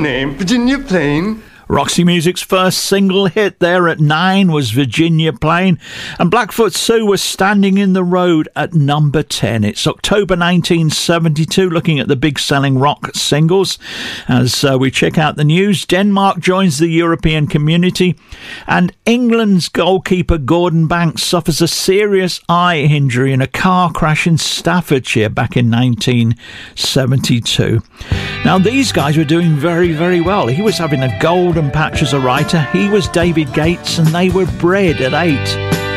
name? Virginia Plain? Roxy Music's first single hit there at 9 was Virginia Plain, and Blackfoot Sue was Standing in the Road at number 10. It's October 1972, looking at the big selling rock singles. As we check out the news, Denmark joins the European community, and England's goalkeeper Gordon Banks suffers a serious eye injury in a car crash in Staffordshire back in 1972. Now, these guys were doing very, very well. He was having a golden patch as a writer. He was David Gates, and they were bred at 8.